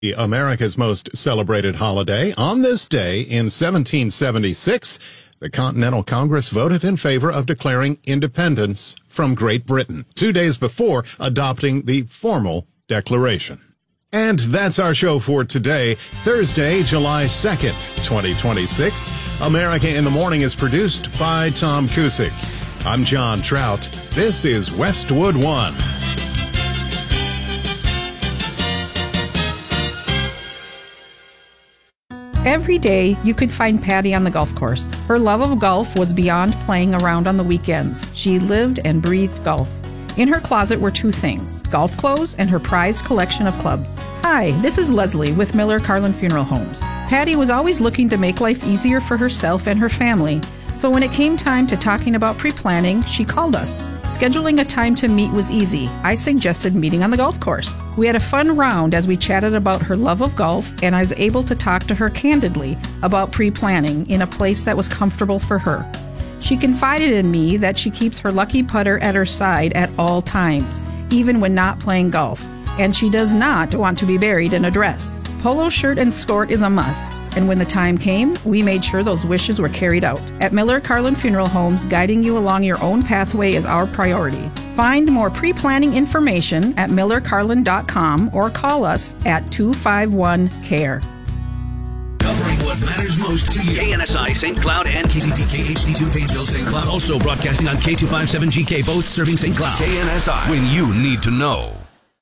America's most celebrated holiday. On this day in 1776, the Continental Congress voted in favor of declaring independence from Great Britain, 2 days before adopting the formal declaration. And that's our show for today, Thursday, July 2nd, 2026. America in the Morning is produced by Tom Cusick. I'm John Trout. This is Westwood One. Every day, you could find Patty on the golf course. Her love of golf was beyond playing around on the weekends. She lived and breathed golf. In her closet were two things, golf clothes and her prized collection of clubs. Hi, this is Leslie with Miller Carlin Funeral Homes. Patty was always looking to make life easier for herself and her family. So when it came time to talking about pre-planning, she called us. Scheduling a time to meet was easy. I suggested meeting on the golf course. We had a fun round as we chatted about her love of golf, and I was able to talk to her candidly about pre-planning in a place that was comfortable for her. She confided in me that she keeps her lucky putter at her side at all times, even when not playing golf. And she does not want to be buried in a dress. Polo shirt and skirt is a must. And when the time came, we made sure those wishes were carried out. At Miller Carlin Funeral Homes, guiding you along your own pathway is our priority. Find more pre-planning information at millercarlin.com or call us at 251-CARE. Covering what matters most to you. KNSI St. Cloud and KCPK HD2 Painesville St. Cloud. Also broadcasting on K257GK, both serving St. Cloud. KNSI, when you need to know.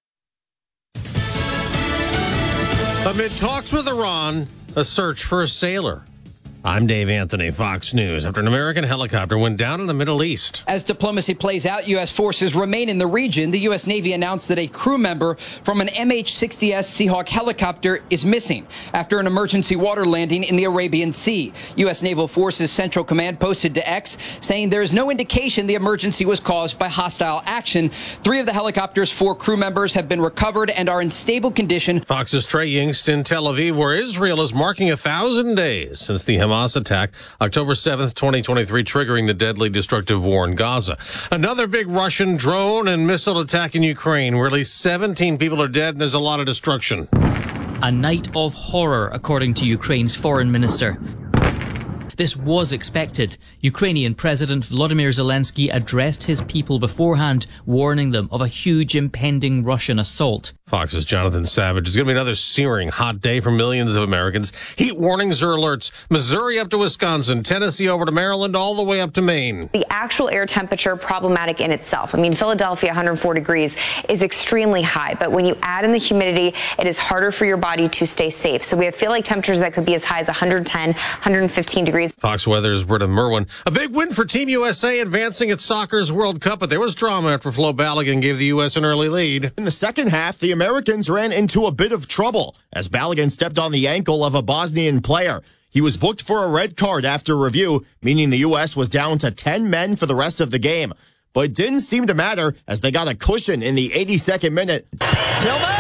Amid talks with Iran, a search for a sailor. I'm Dave Anthony, Fox News. After an American helicopter went down in the Middle East. As diplomacy plays out, U.S. forces remain in the region. The U.S. Navy announced that a crew member from an MH-60S Seahawk helicopter is missing after an emergency water landing in the Arabian Sea. U.S. Naval Forces Central Command posted to X saying there is no indication the emergency was caused by hostile action. 3 of the helicopter's 4 crew members have been recovered and are in stable condition. Fox's Trey Yingst in Tel Aviv, where Israel is marking 1,000 days since the Hamas attack, October 7th, 2023, triggering the deadly destructive war in Gaza. Another big Russian drone and missile attack in Ukraine, where at least 17 people are dead and there's a lot of destruction. A night of horror, according to Ukraine's foreign minister. This was expected. Ukrainian President Volodymyr Zelensky addressed his people beforehand, warning them of a huge impending Russian assault. Fox's Jonathan Savage. It's going to be another searing hot day for millions of Americans. Heat warnings or alerts. Missouri up to Wisconsin, Tennessee over to Maryland, all the way up to Maine. The actual air temperature problematic in itself. I mean, Philadelphia, 104 degrees is extremely high, but when you add in the humidity, it is harder for your body to stay safe. So we have feel like temperatures that could be as high as 110, 115 degrees. Fox Weather's Britta Merwin. A big win for Team USA advancing at soccer's World Cup, but there was drama after Flo Balogun gave the U.S. an early lead. In the second half, the Americans ran into a bit of trouble as Balogun stepped on the ankle of a Bosnian player. He was booked for a red card after review, meaning the U.S. was down to 10 men for the rest of the game. But it didn't seem to matter as they got a cushion in the 82nd minute. Tillman!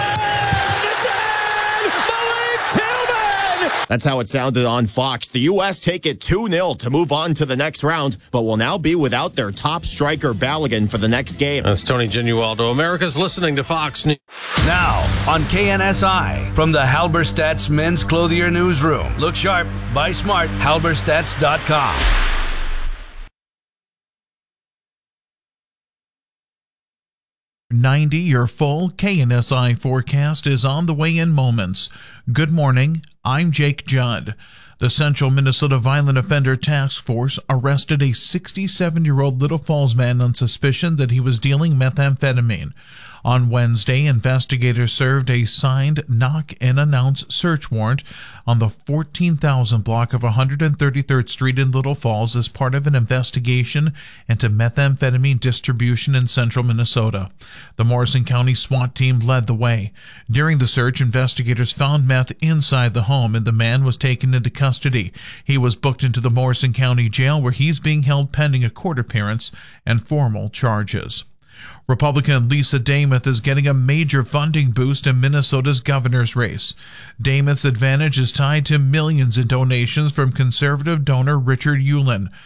That's how it sounded on Fox. The U.S. take it 2-0 to move on to the next round, but will now be without their top striker Balogun for the next game. That's Tony Genualdo. America's listening to Fox News. Now on KNSI, from the Halberstadt's Men's Clothier Newsroom. Look sharp, buy smart, halberstadts.com. 90, your full KNSI forecast is on the way in moments. Good morning, I'm Jake Judd. The Central Minnesota Violent Offender Task Force arrested a 67-year-old Little Falls man on suspicion that he was dealing methamphetamine. On Wednesday, investigators served a signed knock-and-announce search warrant on the 14,000 block of 133rd Street in Little Falls as part of an investigation into methamphetamine distribution in central Minnesota. The Morrison County SWAT team led the way. During the search, investigators found meth inside the home, and the man was taken into custody. He was booked into the Morrison County Jail, where he's being held pending a court appearance and formal charges. Republican Lisa Demuth is getting a major funding boost in Minnesota's governor's race. Demuth's advantage is tied to millions in donations from conservative donor Richard Uihlein.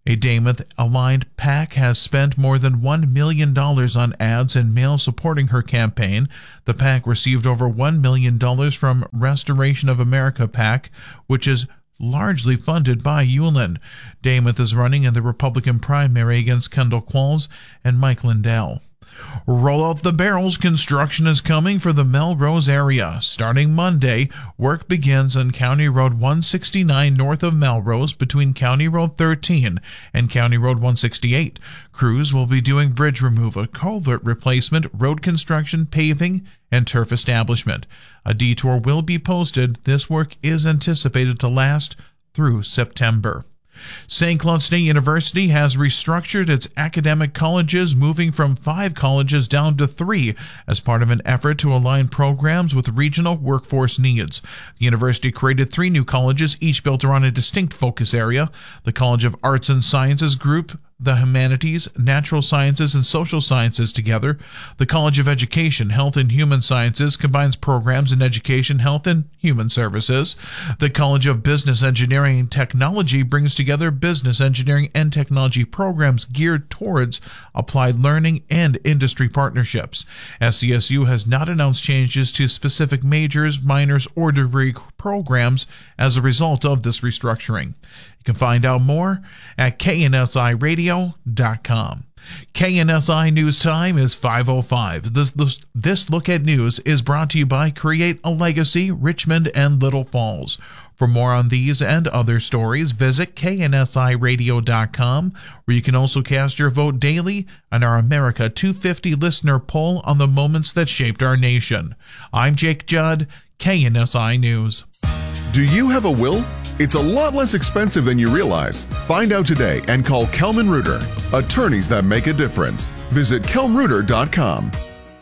A Damith-aligned PAC has spent more than $1 million on ads and mail supporting her campaign. The PAC received over $1 million from Restoration of America PAC, which is largely funded by Ulen. Damith is running in the Republican primary against Kendall Qualls and Mike Lindell. Roll out the barrels. Construction is coming for the Melrose area. Starting Monday, work begins on County Road 169 north of Melrose between County Road 13 and County Road 168. Crews will be doing bridge removal, culvert replacement, road construction, paving, and turf establishment. A detour will be posted. This work is anticipated to last through September. St. Cloud State University has restructured its academic colleges, moving from 5 colleges down to 3 as part of an effort to align programs with regional workforce needs. The university created 3 new colleges, each built around a distinct focus area. The College of Arts and Sciences group the humanities, natural sciences, and social sciences together. The College of Education, Health and Human Sciences combines programs in education, health, and human services. The College of Business, Engineering, and Technology brings together business, engineering, and technology programs geared towards applied learning and industry partnerships. SCSU has not announced changes to specific majors, minors, or degree programs as a result of this restructuring. You can find out more at KNSIRadio.com. KNSI News Time is 5:05. This look at news is brought to you by Create a Legacy, Richmond and Little Falls. For more on these and other stories, visit KNSIRadio.com, where you can also cast your vote daily on our America 250 listener poll on the moments that shaped our nation. I'm Jake Judd, KNSI News. Do you have a will? It's a lot less expensive than you realize. Find out today and call Kelman Reuter. Attorneys that make a difference. Visit kelmreuter.com.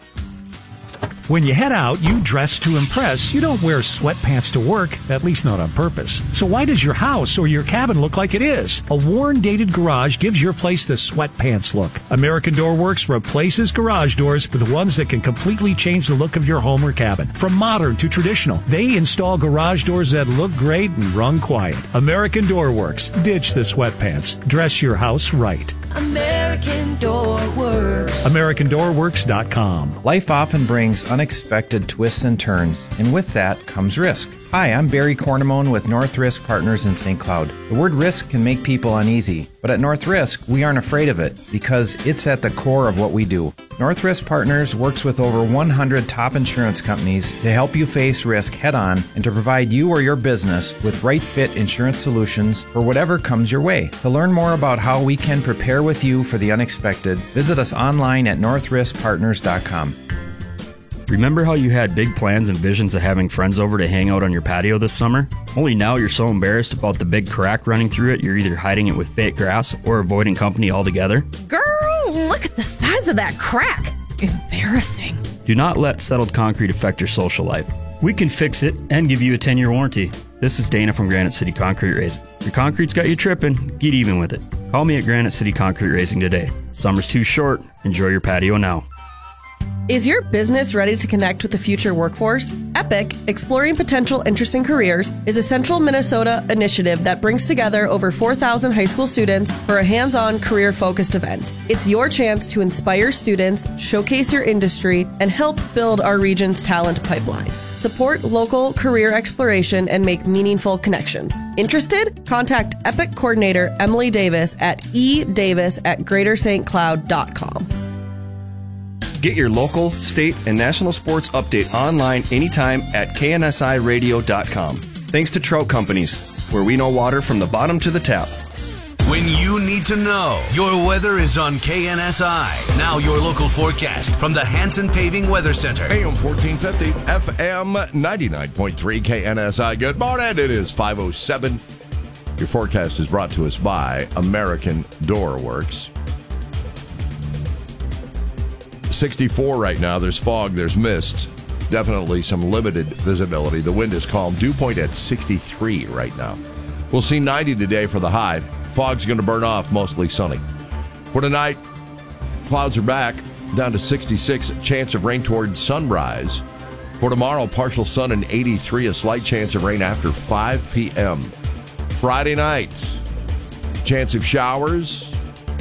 When you head out, you dress to impress. You don't wear sweatpants to work, at least not on purpose. So why does your house or your cabin look like it is? A worn, dated garage gives your place the sweatpants look. American Door Works replaces garage doors with ones that can completely change the look of your home or cabin. From modern to traditional, they install garage doors that look great and run quiet. American Door Works. Ditch the sweatpants. Dress your house right. American Door Works. AmericanDoorWorks.com. Life often brings unexpected twists and turns, and with that comes risk. Hi, I'm Barry Cornamone with North Risk Partners in St. Cloud. The word risk can make people uneasy, but at North Risk, we aren't afraid of it because it's at the core of what we do. North Risk Partners works with over 100 top insurance companies to help you face risk head-on and to provide you or your business with right-fit insurance solutions for whatever comes your way. To learn more about how we can prepare with you for the unexpected, visit us online at northriskpartners.com. Remember how you had big plans and visions of having friends over to hang out on your patio this summer? Only now you're so embarrassed about the big crack running through it, you're either hiding it with fake grass or avoiding company altogether? Girl, look at the size of that crack. Embarrassing. Do not let settled concrete affect your social life. We can fix it and give you a 10-year warranty. This is Dana from Granite City Concrete Raising. Your concrete's got you tripping, get even with it. Call me at Granite City Concrete Raising today. Summer's too short. Enjoy your patio now. Is your business ready to connect with the future workforce? EPIC, Exploring Potential Interesting Careers, is a central Minnesota initiative that brings together over 4,000 high school students for a hands-on, career-focused event. It's your chance to inspire students, showcase your industry, and help build our region's talent pipeline. Support local career exploration and make meaningful connections. Interested? Contact EPIC coordinator Emily Davis at edavis@greaterstcloud.com. Get your local, state, and national sports update online anytime at KNSIRadio.com. Thanks to Trout Companies, where we know water from the bottom to the tap. When you need to know, your weather is on KNSI. Now your local forecast from the Hanson Paving Weather Center. AM 1450, FM 99.3 KNSI. Good morning. It is 5:07. Your forecast is brought to us by American Door Works. 64 right now. There's fog. There's mist. Definitely some limited visibility. The wind is calm. Dew point at 63 right now. We'll see 90 today for the high. Fog's going to burn off. Mostly sunny. For tonight, clouds are back. Down to 66. Chance of rain towards sunrise. For tomorrow, partial sun and 83. A slight chance of rain after 5 p.m. Friday night, Chance of showers.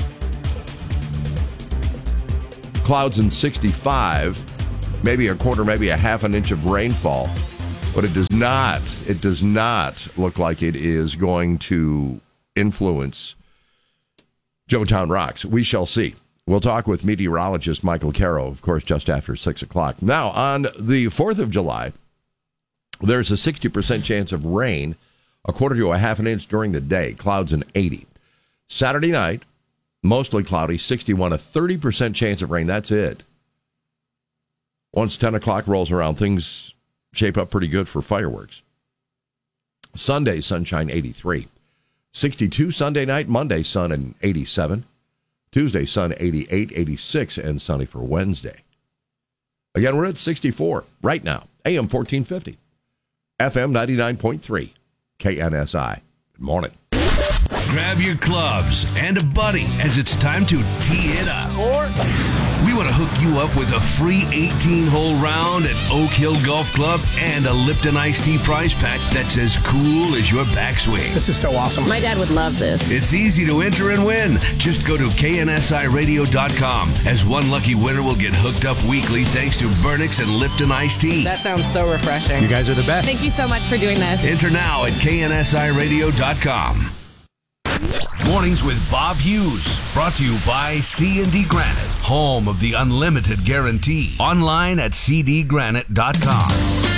Clouds in 65. Maybe a quarter, maybe a half an inch of rainfall. But it does not look like it is going to influence Joetown Rocks. We shall see. We'll talk with meteorologist Michael Caro, of course, just after 6 o'clock. Now, on the 4th of July, there's a 60% chance of rain, a quarter to a half an inch during the day, clouds in 80. Saturday night, mostly cloudy, 61, a 30% chance of rain. That's it. Once 10 o'clock rolls around, things shape up pretty good for fireworks. Sunday, sunshine, 83. 62 Sunday night, Monday, sun, and 87. Tuesday, sun, 88, 86, and sunny for Wednesday. Again, we're at 64 right now. AM 1450. FM 99.3. KNSI. Good morning. Grab your clubs and a buddy as it's time to tee it up. We want to hook you up with a free 18-hole round at Oak Hill Golf Club and a Lipton Iced Tea prize pack that's as cool as your backswing. This is so awesome. My dad would love this. It's easy to enter and win. Just go to KNSIRadio.com, as one lucky winner will get hooked up weekly thanks to Vernix and Lipton Iced Tea. That sounds so refreshing. You guys are the best. Thank you so much for doing this. Enter now at KNSIRadio.com. Mornings with Bob Hughes, brought to you by C&D Granite, home of the unlimited guarantee. Online at cdgranite.com.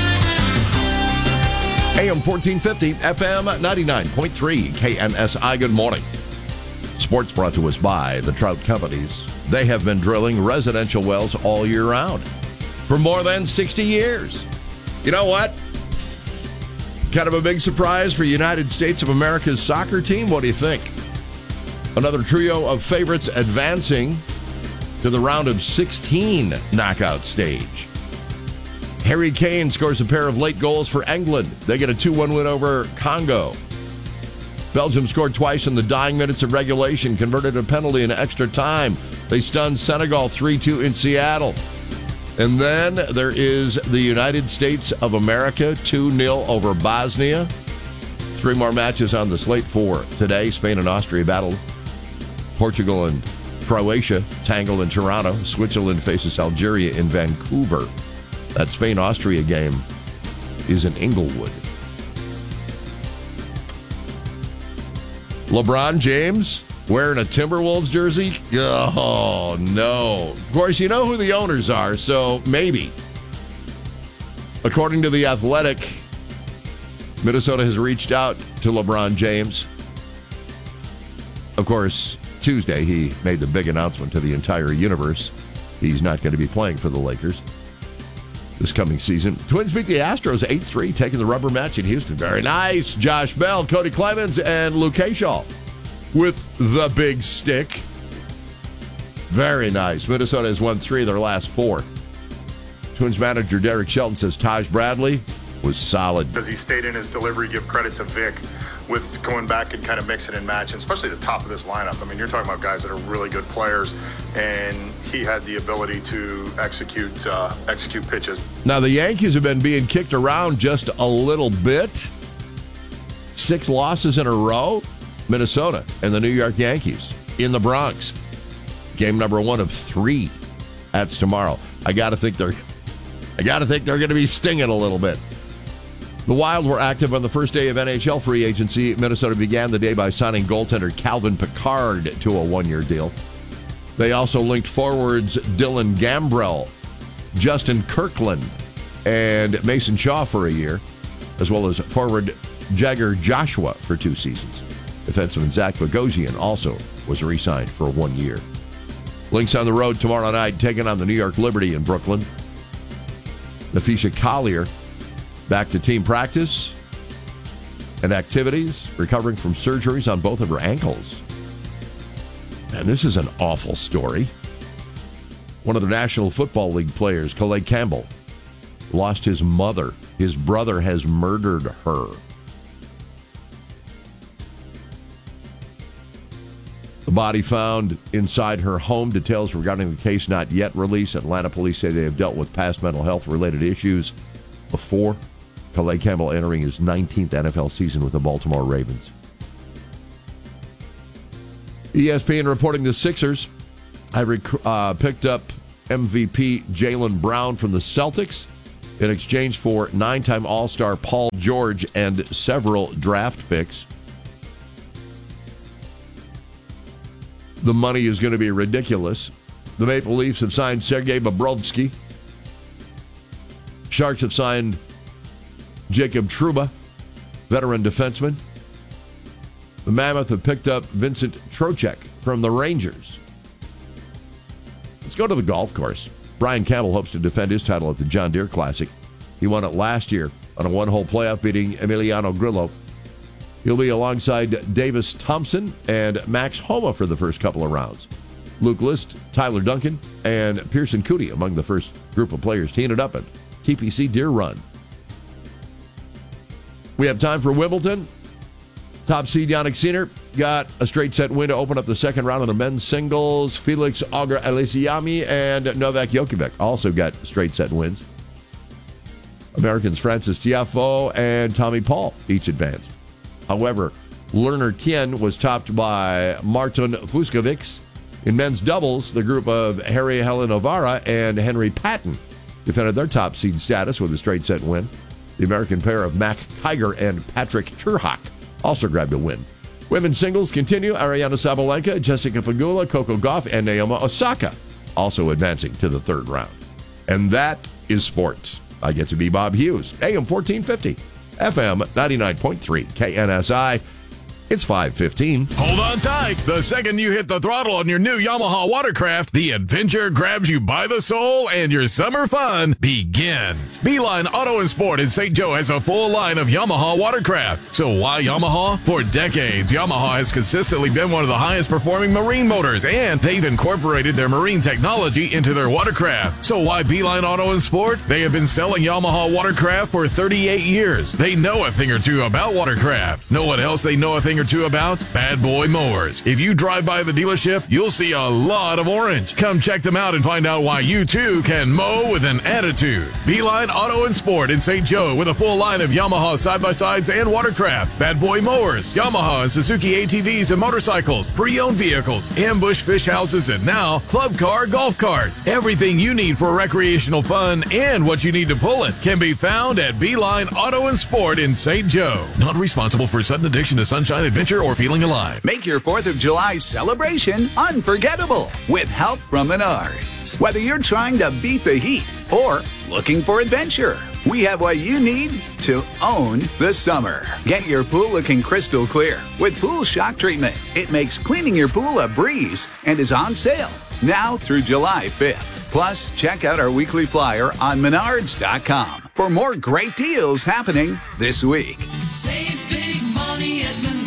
AM 1450, FM 99.3, KNSI. Good morning. Sports brought to us by the Trout Companies. They have been drilling residential wells all year round for more than 60 years. You know what? Kind of a big surprise for United States of America's soccer team. What do you think? Another trio of favorites advancing to the round of 16 knockout stage. Harry Kane scores a pair of late goals for England. They get a 2-1 win over Congo. Belgium scored twice in the dying minutes of regulation, converted a penalty in extra time. They stunned Senegal 3-2 in Seattle. And then there is the United States of America 2-0 over Bosnia. 3 more matches on the slate for today. Spain and Austria battle. Portugal and Croatia tangle in Toronto. Switzerland faces Algeria in Vancouver. That Spain-Austria game is in Inglewood. LeBron James wearing a Timberwolves jersey? Oh, no. Of course, you know who the owners are, so maybe. According to The Athletic, Minnesota has reached out to LeBron James. Of course, Tuesday, he made the big announcement to the entire universe. He's not going to be playing for the Lakers this coming season. Twins beat the Astros 8-3, taking the rubber match in Houston. Very nice. Josh Bell, Cody Clemens, and Luke Kershaw with the big stick. Very nice. Minnesota has won 3 of their last 4. Twins manager Derek Shelton says Taj Bradley was solid. Because he stayed in his delivery, give credit to Vic with going back and kind of mixing and matching, especially the top of this lineup. I mean, you're talking about guys that are really good players, and he had the ability to execute pitches. Now, the Yankees have been being kicked around just a little bit. 6 losses in a row. Minnesota and the New York Yankees in the Bronx. Game number 1 of 3. That's tomorrow. I got to think they're going to be stinging a little bit. The Wild were active on the first day of NHL free agency. Minnesota began the day by signing goaltender Calvin Pickard to a 1-year deal. They also linked forwards Dylan Gambrell, Justin Kirkland, and Mason Shaw for a year, as well as forward Jagger Joshua for 2 seasons. Defenseman Zach Bogosian also was re-signed for 1 year. Lynx on the road tomorrow night, taking on the New York Liberty in Brooklyn. Nafisha Collier back to team practice and activities, recovering from surgeries on both of her ankles. And this is an awful story. One of the National Football League players, Calais Campbell, lost his mother. His brother has murdered her. The body found inside her home. Details regarding the case not yet released. Atlanta police say they have dealt with past mental health-related issues before. Calais Campbell entering his 19th NFL season with the Baltimore Ravens. ESPN reporting the Sixers have picked up MVP Jaylen Brown from the Celtics in exchange for 9-time All-Star Paul George and several draft picks. The money is going to be ridiculous. The Maple Leafs have signed Sergei Bobrovsky. Sharks have signed Jacob Trouba, veteran defenseman. The Mammoth have picked up Vincent Trocheck from the Rangers. Let's go to the golf course. Brian Campbell hopes to defend his title at the John Deere Classic. He won it last year on a one-hole playoff, beating Emiliano Grillo. He'll be alongside Davis Thompson and Max Homa for the first couple of rounds. Luke List, Tyler Duncan, and Pearson Coody among the first group of players teeing it up at TPC Deere Run. We have time for Wimbledon. Top seed Jannik Sinner got a straight set win to open up the second round of the men's singles. Felix Auger-Aliassime and Novak Djokovic also got straight set wins. Americans Francis Tiafoe and Tommy Paul each advanced. However, Lerner Tien was topped by Martin Fucsovics. In men's doubles, the group of Harry Helen-Ovara and Henry Patton defended their top seed status with a straight set win. The American pair of Mac Kiger and Patrick Turhak also grabbed a win. Women's singles continue. Ariana Sabalenka, Jessica Pegula, Coco Gauff, and Naomi Osaka also advancing to the third round. And that is sports. I get to be Bob Hughes, AM 1450, FM 99.3, KNSI. It's 5:15. Hold on tight. The second you hit the throttle on your new Yamaha Watercraft, the adventure grabs you by the soul and your summer fun begins. Beeline Auto and Sport in St. Joe has a full line of Yamaha Watercraft. So why Yamaha? For decades, Yamaha has consistently been one of the highest performing marine motors, and they've incorporated their marine technology into their watercraft. So why Beeline Auto and Sport? They have been selling Yamaha Watercraft for 38 years. They know a thing or two about watercraft. Know what else they know a thing or two about? Bad Boy Mowers. If you drive by the dealership, you'll see a lot of orange. Come check them out and find out why you too can mow with an attitude. Beeline Auto and Sport in St. Joe with a full line of Yamaha side-by-sides and watercraft, Bad Boy Mowers, Yamaha and Suzuki ATVs and motorcycles, pre-owned vehicles, ambush fish houses, and now club car golf carts. Everything you need for recreational fun and what you need to pull it can be found at Beeline Auto and Sport in St. Joe. Not responsible for sudden addiction to sunshine, adventure, or feeling alive. Make your 4th of July celebration unforgettable with help from Menards. Whether you're trying to beat the heat or looking for adventure, we have what you need to own the summer. Get your pool looking crystal clear with Pool Shock Treatment. It makes cleaning your pool a breeze and is on sale now through July 5th. Plus, check out our weekly flyer on Menards.com for more great deals happening this week. Save big money at Menards.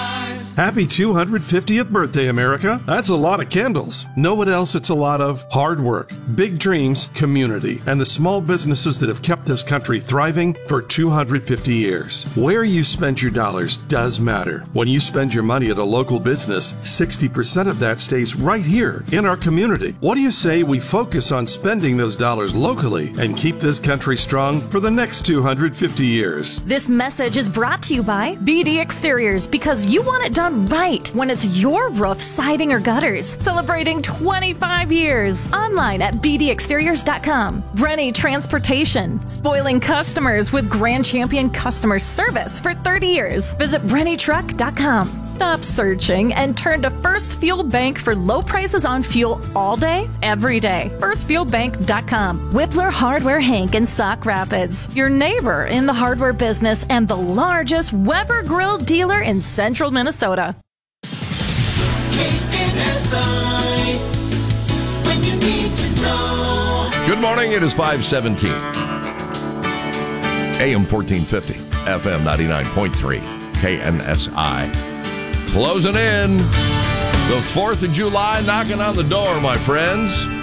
Happy 250th birthday, America. That's a lot of candles. Know what else it's a lot of? Hard work, big dreams, community, and the small businesses that have kept this country thriving for 250 years. Where you spend your dollars does matter. When you spend your money at a local business, 60% of that stays right here in our community. What do you say we focus on spending those dollars locally and keep this country strong for the next 250 years? This message is brought to you by BD Exteriors, because you want it done right when it's your roof, siding, or gutters. Celebrating 25 years. Online at bdexteriors.com. Rennie Transportation. Spoiling customers with Grand Champion customer service for 30 years. Visit rennietruck.com. Stop searching and turn to First Fuel Bank for low prices on fuel all day, every day. FirstFuelBank.com. Whippler Hardware Hank in Sauk Rapids. Your neighbor in the hardware business and the largest Weber Grill dealer in central Minnesota. KNSI, when you need to know. Good morning. It is 5:17. AM 1450, FM 99.3, KNSI. Closing in. The 4th of July knocking on the door, my friends.